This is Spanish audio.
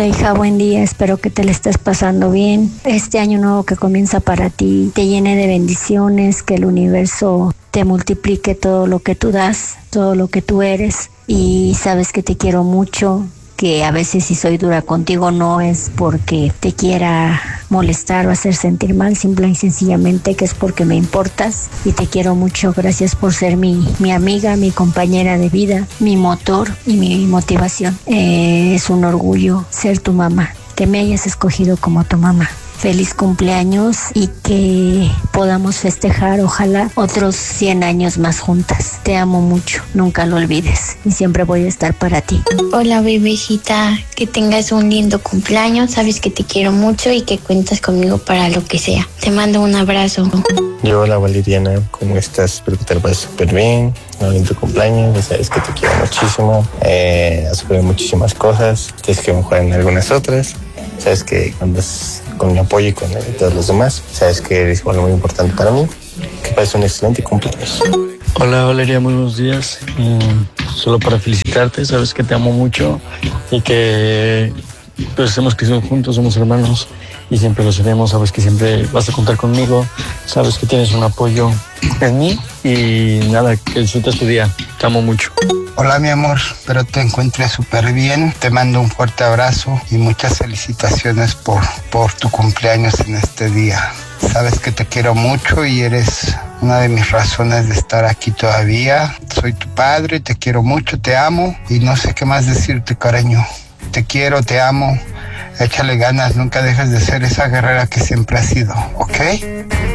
Hola hija, buen día, espero que te la estés pasando bien. Este año nuevo que comienza para ti te llene de bendiciones, que el universo te multiplique todo lo que tú das, todo lo que tú eres, y sabes que te quiero mucho, que a veces si soy dura contigo no es porque te quiera molestar o hacer sentir mal, simple y sencillamente que es porque me importas y te quiero mucho. Gracias por ser mi amiga, mi compañera de vida, mi motor y mi motivación. Es un orgullo ser tu mamá, que me hayas escogido como tu mamá. Feliz cumpleaños y que podamos festejar, ojalá, otros 100 años más juntas. Te amo mucho, nunca lo olvides y siempre voy a estar para ti. Hola bebecita, que tengas un lindo cumpleaños, sabes que te quiero mucho y que cuentas conmigo para lo que sea. Te mando un abrazo. Hola Valeriana, ¿cómo estás? Espero que te lo pases súper bien. En tu cumpleaños, ya sabes que te quiero muchísimo. Has sufrido muchísimas cosas, tienes que mejorar en algunas otras. Sabes que andas con mi apoyo y con el de todos los demás. Sabes que eres igual muy importante para mí. Que pases un excelente cumpleaños. Hola Valeria, muy buenos días. Solo para felicitarte, sabes que te amo mucho y que pues hemos crecido juntos, somos hermanos y siempre lo seremos. Sabes que siempre vas a contar conmigo, sabes que tienes un apoyo en mí y nada, que disfrutes tu día. Te amo mucho. Hola mi amor, espero te encuentres súper bien. Te mando un fuerte abrazo y muchas felicitaciones por tu cumpleaños en este día. Sabes que te quiero mucho y eres una de mis razones de estar aquí todavía. Soy tu padre, te quiero mucho, te amo y no sé qué más decirte, cariño. Te quiero, te amo. Échale ganas, nunca dejes de ser esa guerrera que siempre has sido, ¿ok?